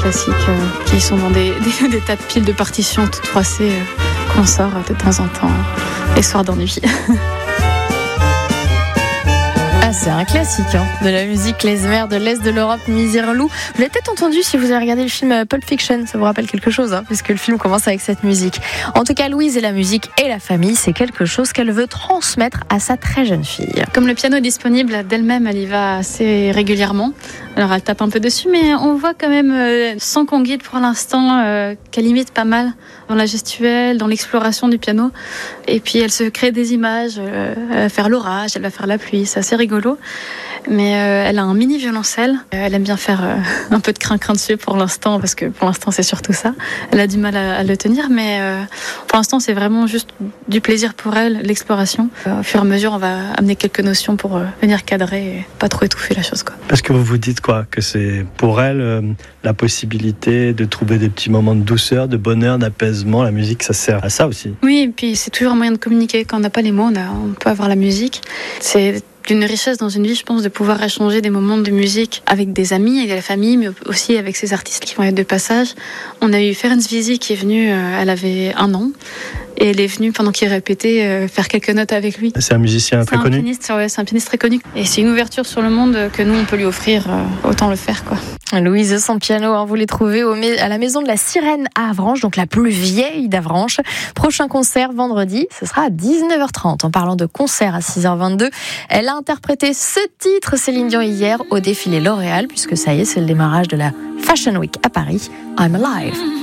classiques qui sont dans des tas de piles de partitions toutes froissées qu'on sort de temps en temps les soirs d'ennui. C'est un classique de la musique klezmer de l'Est de l'Europe, Misirlou. Vous l'avez peut-être entendu si vous avez regardé le film Pulp Fiction, ça vous rappelle quelque chose, puisque le film commence avec cette musique. En tout cas, Louise et la musique et la famille, c'est quelque chose qu'elle veut transmettre à sa très jeune fille. Comme le piano est disponible d'elle-même, elle y va assez régulièrement. Alors elle tape un peu dessus, mais on voit quand même, sans qu'on guide pour l'instant, qu'elle imite pas mal dans la gestuelle, dans l'exploration du piano. Et puis elle se crée des images, elle va faire l'orage, elle va faire la pluie, c'est assez rigolo. Mais elle a un mini violoncelle. Elle aime bien faire un peu de crin-crin dessus pour l'instant, parce que pour l'instant c'est surtout ça. Elle a du mal à le tenir, mais pour l'instant c'est vraiment juste du plaisir pour elle, l'exploration. Au fur et à mesure, on va amener quelques notions pour venir cadrer et pas trop étouffer la chose, quoi. Parce que vous vous dites quoi, que c'est pour elle la possibilité de trouver des petits moments de douceur, de bonheur, d'apaisement. La musique, ça sert à ça aussi. Oui, et puis c'est toujours un moyen de communiquer. Quand on n'a pas les mots, on peut avoir la musique. C'est d'une richesse dans une vie, je pense, de pouvoir échanger des moments de musique avec des amis, avec la famille, mais aussi avec ces artistes qui vont être de passage. On a eu Ferenc Vizi qui est venu, elle avait 1 an, et elle est venue pendant qu'il répétait faire quelques notes avec lui. C'est un musicien très connu. C'est un pianiste très connu. Et c'est une ouverture sur le monde que nous, on peut lui offrir, autant le faire, quoi. Louise sans piano, vous les trouvez à la Maison de la Sirène à Avranches, donc la plus vieille d'Avranches. Prochain concert vendredi, ce sera à 19h30. En parlant de concert à 6h22, elle a interprété ce titre, Céline Dion, hier au défilé L'Oréal, puisque ça y est, c'est le démarrage de la Fashion Week à Paris. I'm Alive.